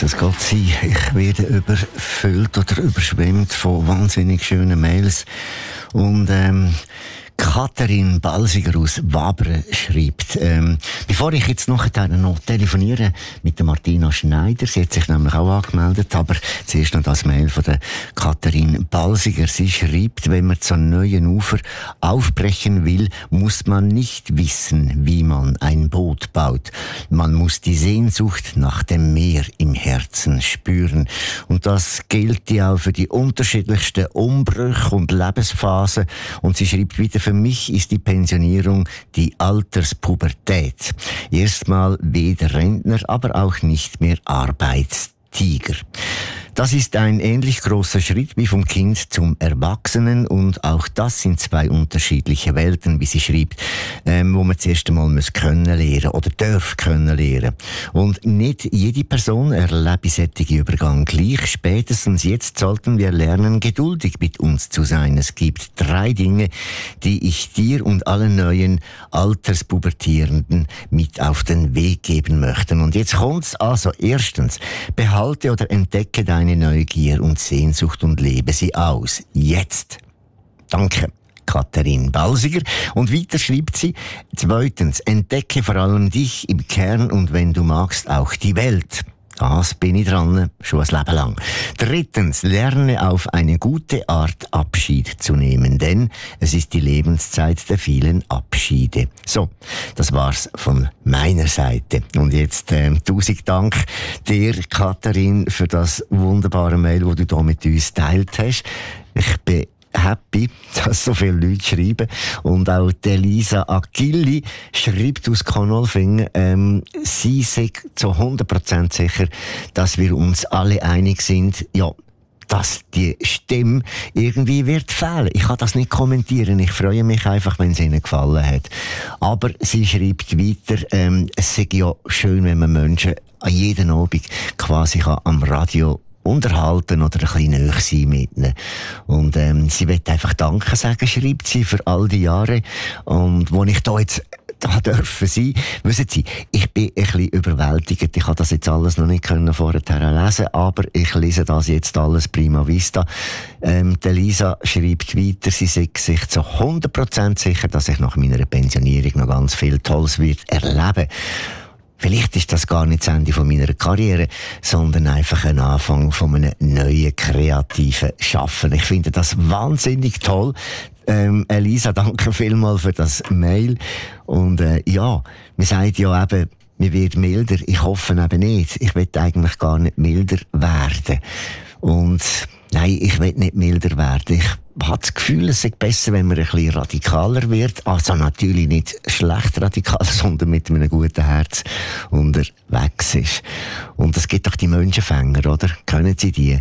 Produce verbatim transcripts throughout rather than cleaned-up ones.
muss es Gott sein. Ich werde überfüllt oder überschwemmt von wahnsinnig schönen Mails. Und ähm, Katharin Balsiger aus Wabern schreibt, ähm, bevor ich jetzt nachher noch telefoniere mit der Martina Schneider, sie hat sich nämlich auch angemeldet, aber zuerst noch das Mail von der Katharin Balsiger. Sie schreibt, wenn man zu neuen Ufer aufbrechen will, muss man nicht wissen, wie man ein Boot baut. Man muss die Sehnsucht nach dem Meer im Herzen spüren. Und das gilt ja auch für die unterschiedlichsten Umbrüche und Lebensphasen. Und sie schreibt wieder, für mich ist die Pensionierung die Alterspubertät. Erstmal weder Rentner, aber auch nicht mehr Arbeitstiger. Das ist ein ähnlich großer Schritt wie vom Kind zum Erwachsenen, und auch das sind zwei unterschiedliche Welten, wie sie schreibt, ähm, wo man zuerst einmal muss können lernen oder darf können lernen. Und nicht jede Person erlebt solche Übergang gleich. Spätestens jetzt sollten wir lernen, geduldig mit uns zu sein. Es gibt drei Dinge, die ich dir und allen neuen Alterspubertierenden mit auf den Weg geben möchte. Und jetzt kommt's also. Erstens, behalte oder entdecke deine Deine Neugier und Sehnsucht und lebe sie aus. Jetzt. Danke, Katharin Balsiger. Und weiter schreibt sie, zweitens, entdecke vor allem dich im Kern und wenn du magst auch die Welt. Das bin ich dran, schon ein Leben lang. Drittens, lerne auf eine gute Art Abschied zu nehmen, denn es ist die Lebenszeit der vielen Abschiede. So, das war's von meiner Seite. Und jetzt äh, tausend Dank dir, Katharin, für das wunderbare Mail, das du hier mit uns geteilt hast. Ich bin happy, dass so viele Leute schreiben. Und auch Elisa Achilli schreibt aus Konolfingen, ähm, sie sagt zu hundert Prozent sicher, dass wir uns alle einig sind, ja, dass die Stimme irgendwie wird fehlen. Ich kann das nicht kommentieren. Ich freue mich einfach, wenn es Ihnen gefallen hat. Aber sie schreibt weiter, ähm, es sei ja schön, wenn man Menschen an jedem Abend quasi kann am Radio unterhalten oder ein bisschen näher sein mit ihnen. Und ähm, sie will einfach Danke sagen, schreibt sie, für all die Jahre. Und wo ich da jetzt da dürfen sein, wissen Sie, ich bin ein bisschen überwältigt. Ich habe das jetzt alles noch nicht können vorher lesen, aber ich lese das jetzt alles prima vista. Ähm, die Lisa schreibt weiter, sie sagt sich zu hundert Prozent sicher, dass ich nach meiner Pensionierung noch ganz viel Tolles wird erleben. Vielleicht ist das gar nicht das Ende von meiner Karriere, sondern einfach ein Anfang von einem neuen kreativen Schaffen. Ich finde das wahnsinnig toll. Ähm, Elisa, danke vielmals für das Mail. Und äh, ja, man sagt ja eben, man wird milder. Ich hoffe eben nicht. Ich will eigentlich gar nicht milder werden. Und nein, ich will nicht milder werden. Ich habe das Gefühl, es ist besser, wenn man ein bisschen radikaler wird. Also natürlich nicht schlecht radikal, sondern mit einem guten Herz unterwegs ist. Und es gibt doch die Menschenfänger, oder? Kennen Sie die?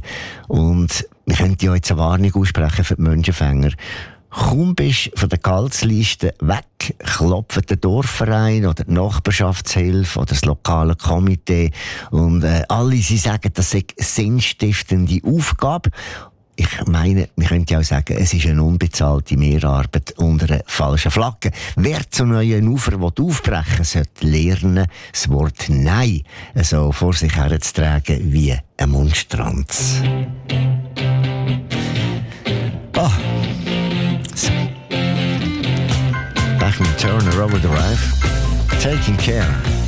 Und wir können ja jetzt eine Warnung aussprechen für die Menschenfänger. Kaum bist du von der Gehaltsliste weg, klopft der Dorfverein oder die Nachbarschaftshilfe oder das lokale Komitee und äh, alle sie sagen, das sei eine sinnstiftende Aufgabe. Ich meine, wir können ja auch sagen, es ist eine unbezahlte Mehrarbeit unter einer falschen Flagge. Wer zu neuen Ufern aufbrechen will, sollte lernen, das Wort Nein so vor sich herzutragen wie ein Mundstranz. Ah. So. Back in Turner Overdrive, Taking Care.